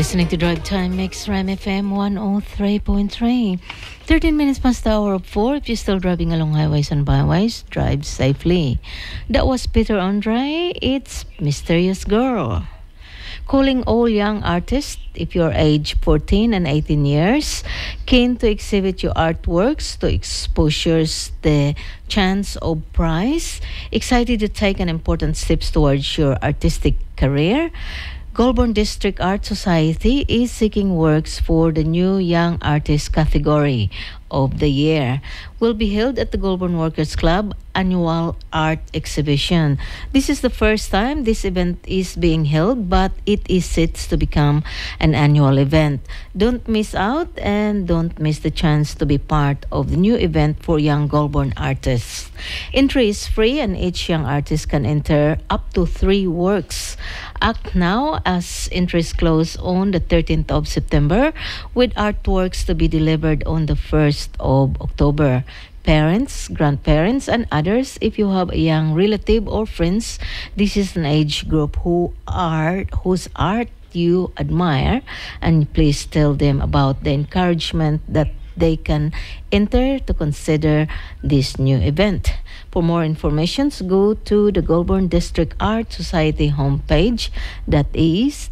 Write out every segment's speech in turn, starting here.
listening to Drive Time Mix Ram FM 103.3. 13 minutes past the hour of 4. If you're still driving along highways and byways, drive safely. That was Peter Andre. It's Mysterious Girl. Calling all young artists, if you're age 14 and 18 years, keen to exhibit your artworks to exposures the chance of prize, excited to take an important steps towards your artistic career, Goulburn District Art Society is seeking works for the new Young Artist category of the year. Will be held at the Goulburn Workers Club annual art exhibition. This is the first time this event is being held, but it is set to become an annual event. Don't miss out and don't miss the chance to be part of the new event for young Goulburn artists. Entry is free and each young artist can enter up to 3 works. Act now as entries close on the 13th of September with artworks to be delivered on the 1st of October. Parents, grandparents, and others, if you have a young relative or friends, this is an age group whose art you admire, and please tell them about the encouragement that they can enter to consider this new event. For more information, go to the Goulburn District Art Society homepage, that is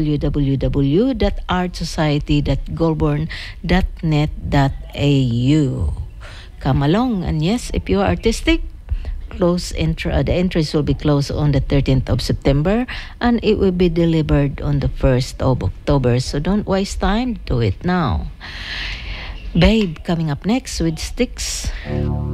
www.artsociety.goulburn.net.au. Come along, and yes, if you are artistic, the entries will be closed on the 13th of September and it will be delivered on the 1st of October. So don't waste time, do it now. Babe coming up next with Sticks.